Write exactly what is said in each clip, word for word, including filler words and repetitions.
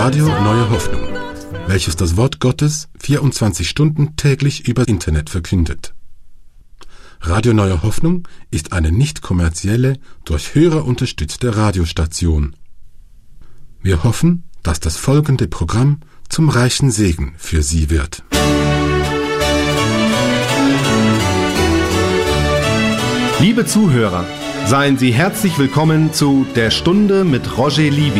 Radio Neue Hoffnung, welches das Wort Gottes vierundzwanzig Stunden täglich über Internet verkündet. Radio Neue Hoffnung ist eine nicht kommerzielle, durch Hörer unterstützte Radiostation. Wir hoffen, dass das folgende Programm zum reichen Segen für Sie wird. Liebe Zuhörer, seien Sie herzlich willkommen zu Der Stunde mit Roger Libby.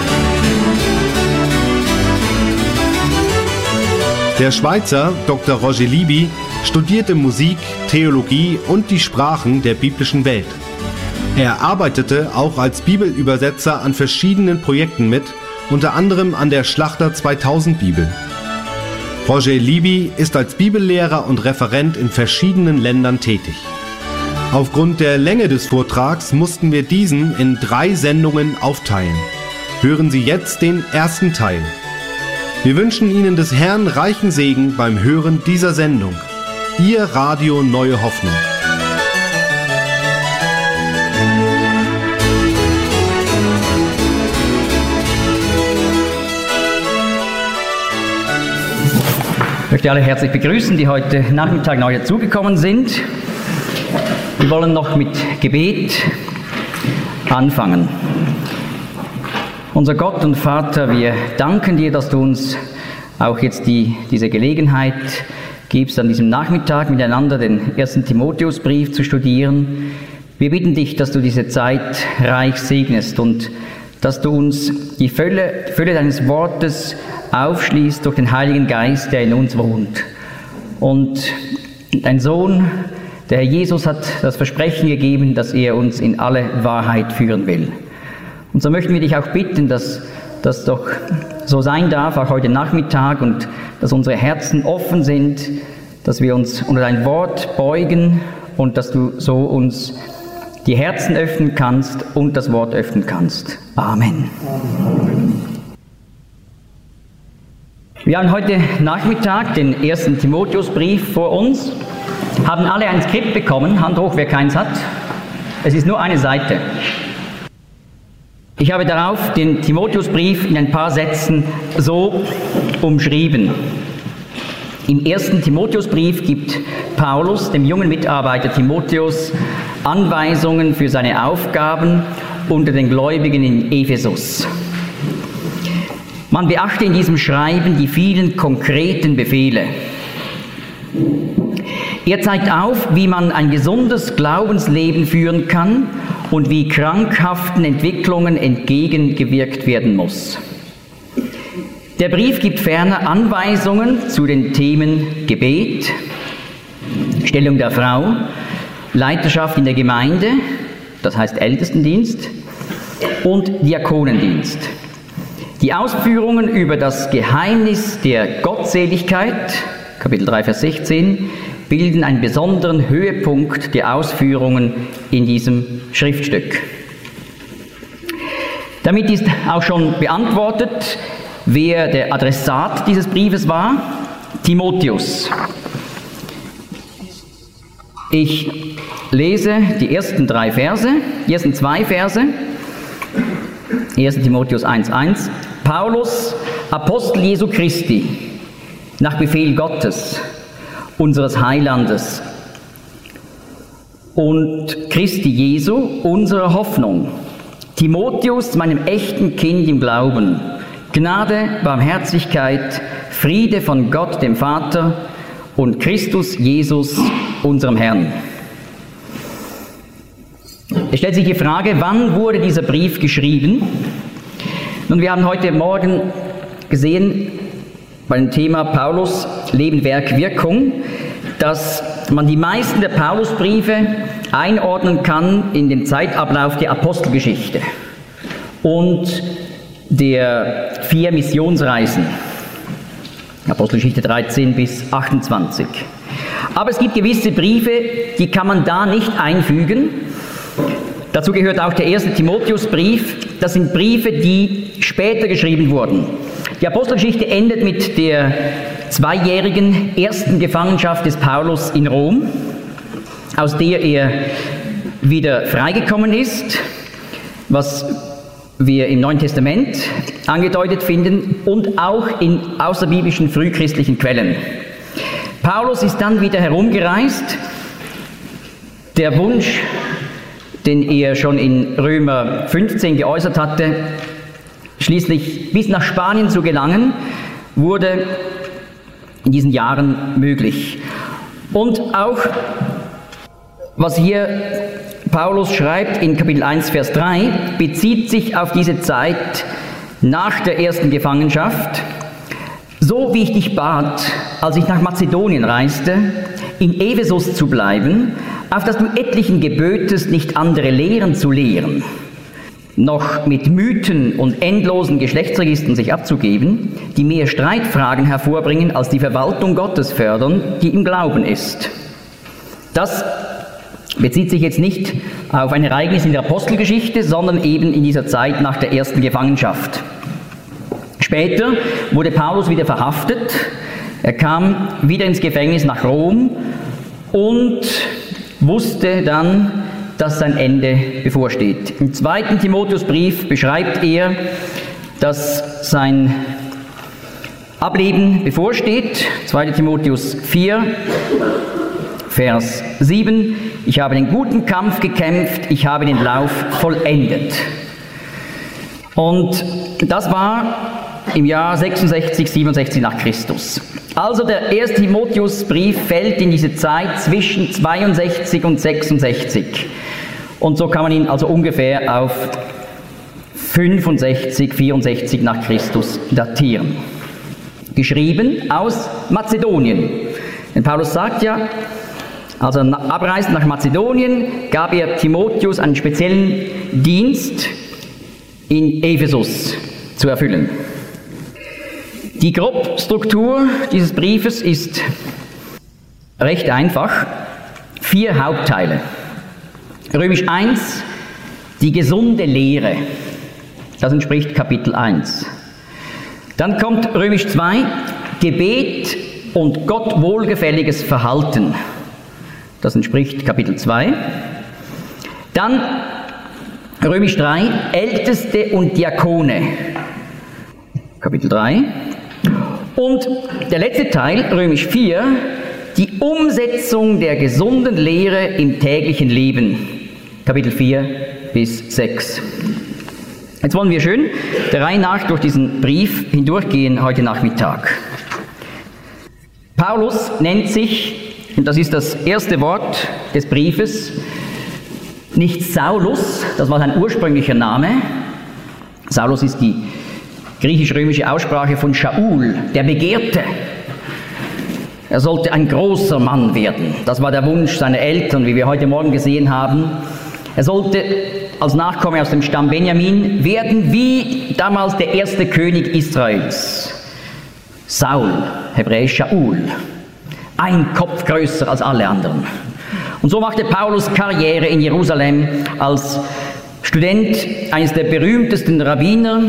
Der Schweizer Doktor Roger Libby studierte Musik, Theologie und die Sprachen der biblischen Welt. Er arbeitete auch als Bibelübersetzer an verschiedenen Projekten mit, unter anderem an der Schlachter zweitausend Bibel. Roger Libby ist als Bibellehrer und Referent in verschiedenen Ländern tätig. Aufgrund der Länge des Vortrags mussten wir diesen in drei Sendungen aufteilen. Hören Sie jetzt den ersten Teil. Wir wünschen Ihnen des Herrn reichen Segen beim Hören dieser Sendung. Ihr Radio Neue Hoffnung. Ich möchte alle herzlich begrüßen, die heute Nachmittag neu dazugekommen sind. Wir wollen noch mit Gebet anfangen. Unser Gott und Vater, wir danken dir, dass du uns auch jetzt die, diese Gelegenheit gibst, an diesem Nachmittag miteinander den ersten Timotheusbrief zu studieren. Wir bitten dich, dass du diese Zeit reich segnest und dass du uns die Fülle, Fülle deines Wortes aufschließt durch den Heiligen Geist, der in uns wohnt. Und dein Sohn, der Herr Jesus, hat das Versprechen gegeben, dass er uns in alle Wahrheit führen will. Und so möchten wir dich auch bitten, dass das doch so sein darf, auch heute Nachmittag, und dass unsere Herzen offen sind, dass wir uns unter dein Wort beugen und dass du so uns die Herzen öffnen kannst und das Wort öffnen kannst. Amen. Wir haben heute Nachmittag den ersten Timotheusbrief vor uns, haben alle ein Skript bekommen, Hand hoch, wer keins hat. Es ist nur eine Seite. Ich habe darauf den Timotheusbrief in ein paar Sätzen so umschrieben. Im ersten Timotheusbrief gibt Paulus dem jungen Mitarbeiter Timotheus Anweisungen für seine Aufgaben unter den Gläubigen in Ephesus. Man beachte in diesem Schreiben die vielen konkreten Befehle. Er zeigt auf, wie man ein gesundes Glaubensleben führen kann und wie krankhaften Entwicklungen entgegengewirkt werden muss. Der Brief gibt ferner Anweisungen zu den Themen Gebet, Stellung der Frau, Leiterschaft in der Gemeinde, das heißt Ältestendienst, und Diakonendienst. Die Ausführungen über das Geheimnis der Gottseligkeit, Kapitel drei, Vers sechzehn, bilden einen besonderen Höhepunkt der Ausführungen in diesem Schriftstück. Damit ist auch schon beantwortet, wer der Adressat dieses Briefes war: Timotheus. Ich lese die ersten drei Verse, die ersten zwei Verse, erster Timotheus eins, eins. Paulus, Apostel Jesu Christi, nach Befehl Gottes, unseres Heilandes, und Christi Jesu, unserer Hoffnung. Timotheus, meinem echten Kind im Glauben, Gnade, Barmherzigkeit, Friede von Gott, dem Vater, und Christus Jesus, unserem Herrn. Es stellt sich die Frage, wann wurde dieser Brief geschrieben? Nun, wir haben heute Morgen gesehen, bei dem Thema Paulus, Leben, Werk, Wirkung, dass man die meisten der Paulusbriefe einordnen kann in den Zeitablauf der Apostelgeschichte und der vier Missionsreisen, Apostelgeschichte dreizehn bis achtundzwanzig. Aber es gibt gewisse Briefe, die kann man da nicht einfügen. Dazu gehört auch der erste Timotheusbrief. Das sind Briefe, die später geschrieben wurden. Die Apostelgeschichte endet mit der zweijährigen ersten Gefangenschaft des Paulus in Rom, aus der er wieder freigekommen ist, was wir im Neuen Testament angedeutet finden und auch in außerbiblischen frühchristlichen Quellen. Paulus ist dann wieder herumgereist. Der Wunsch, den er schon in Römer fünfzehn geäußert hatte, schließlich bis nach Spanien zu gelangen, wurde in diesen Jahren möglich. Und auch, was hier Paulus schreibt in Kapitel eins, Vers drei, bezieht sich auf diese Zeit nach der ersten Gefangenschaft. So wie ich dich bat, als ich nach Mazedonien reiste, in Ephesus zu bleiben, auf dass du etlichen gebötest, nicht andere Lehren zu lehren, noch mit Mythen und endlosen Geschlechtsregistern sich abzugeben, die mehr Streitfragen hervorbringen, als die Verwaltung Gottes fördern, die im Glauben ist. Das bezieht sich jetzt nicht auf ein Ereignis in der Apostelgeschichte, sondern eben in dieser Zeit nach der ersten Gefangenschaft. Später wurde Paulus wieder verhaftet, er kam wieder ins Gefängnis nach Rom und wusste dann, dass sein Ende bevorsteht. Im zweiten Timotheusbrief beschreibt er, dass sein Ableben bevorsteht. zweiter Timotheus vier, Vers sieben. Ich habe den guten Kampf gekämpft, ich habe den Lauf vollendet. Und das war im Jahr sechsundsechzig, siebenundsechzig nach Christus. Also der erste Timotheusbrief fällt in diese Zeit zwischen zweiundsechzig und sechsundsechzig. Und so kann man ihn also ungefähr auf fünfundsechzig, vierundsechzig nach Christus datieren. Geschrieben aus Mazedonien. Denn Paulus sagt ja, als er abreist nach Mazedonien, gab er Timotheus einen speziellen Dienst in Ephesus zu erfüllen. Die Grobstruktur dieses Briefes ist recht einfach. Vier Hauptteile. Römisch eins, die gesunde Lehre. Das entspricht Kapitel eins. Dann kommt Römisch zwei, Gebet und Gott wohlgefälliges Verhalten. Das entspricht Kapitel zwei. Dann Römisch drei, Älteste und Diakone. Kapitel drei. Und der letzte Teil, Römisch vier, die Umsetzung der gesunden Lehre im täglichen Leben. Kapitel vier bis sechs. Jetzt wollen wir schön der Reihe nach durch diesen Brief hindurchgehen heute Nachmittag. Paulus nennt sich, und das ist das erste Wort des Briefes, nicht Saulus, das war sein ursprünglicher Name. Saulus ist die griechisch-römische Aussprache von Shaul, der Begehrte. Er sollte ein großer Mann werden. Das war der Wunsch seiner Eltern, wie wir heute Morgen gesehen haben. Er sollte als Nachkomme aus dem Stamm Benjamin werden wie damals der erste König Israels. Saul, hebräisch Shaul. Ein Kopf größer als alle anderen. Und so machte Paulus Karriere in Jerusalem als Student eines der berühmtesten Rabbiner,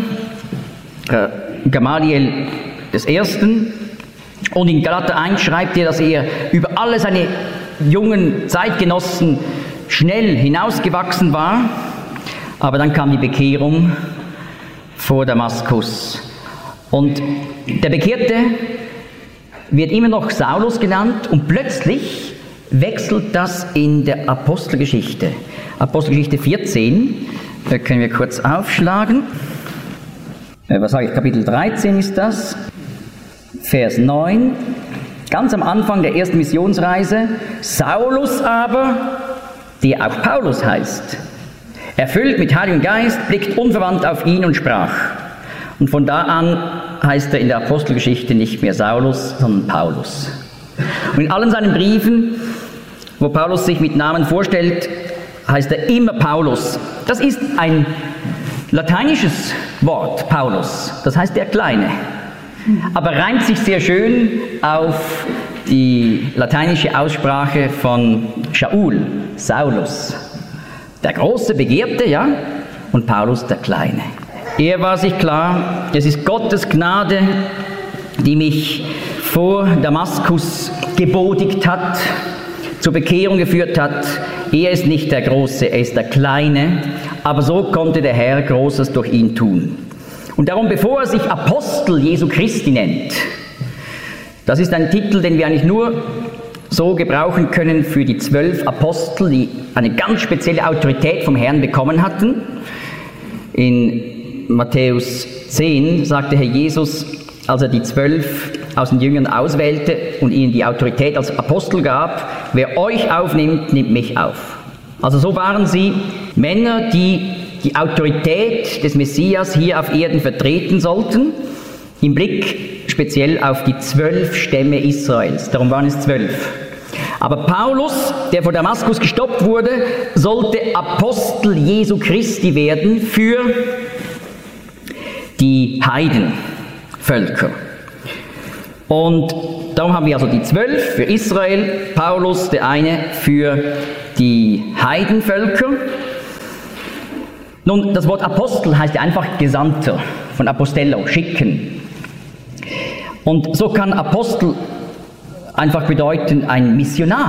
Gamaliel des Ersten. Und in Galater eins schreibt er, dass er über alle seine jungen Zeitgenossen schnell hinausgewachsen war. Aber dann kam die Bekehrung vor Damaskus. Und der Bekehrte wird immer noch Saulus genannt und plötzlich wechselt das in der Apostelgeschichte. Apostelgeschichte vierzehn, da können wir kurz aufschlagen. Was sage ich, Kapitel dreizehn ist das, Vers neun, ganz am Anfang der ersten Missionsreise. Saulus aber, der auch Paulus heißt, erfüllt mit Heiligem Geist, blickt unverwandt auf ihn und sprach. Und von da an heißt er in der Apostelgeschichte nicht mehr Saulus, sondern Paulus. Und in allen seinen Briefen, wo Paulus sich mit Namen vorstellt, heißt er immer Paulus. Das ist ein lateinisches Wort, Paulus, das heißt der Kleine, aber reimt sich sehr schön auf die lateinische Aussprache von Shaul, Saulus. Der große Begehrte, ja, und Paulus der Kleine. Er war sich klar, es ist Gottes Gnade, die mich vor Damaskus gebodigt hat, zur Bekehrung geführt hat. Er ist nicht der Große, er ist der Kleine, aber so konnte der Herr Großes durch ihn tun. Und darum, bevor er sich Apostel Jesu Christi nennt, das ist ein Titel, den wir eigentlich nur so gebrauchen können für die zwölf Apostel, die eine ganz spezielle Autorität vom Herrn bekommen hatten. In Matthäus zehn sagte Herr Jesus, als er die zwölf aus den Jüngern auswählte und ihnen die Autorität als Apostel gab: Wer euch aufnimmt, nimmt mich auf. Also so waren sie Männer, die die Autorität des Messias hier auf Erden vertreten sollten, im Blick speziell auf die zwölf Stämme Israels. Darum waren es zwölf. Aber Paulus, der vor Damaskus gestoppt wurde, sollte Apostel Jesu Christi werden für die Heidenvölker. Und darum haben wir also die zwölf für Israel, Paulus der eine für die Heidenvölker. Nun, das Wort Apostel heißt ja einfach Gesandter, von Apostello, schicken. Und so kann Apostel einfach bedeuten ein Missionar.